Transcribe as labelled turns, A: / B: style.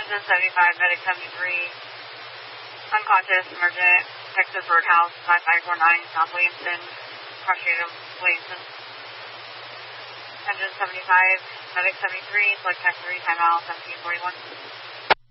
A: Engine 75, medic 73, unconscious, emergent, Texas Roadhouse, 5549, South Williamson, cross street of Williamson. Engine 75, medic 73, select taxi 3, time out 1741.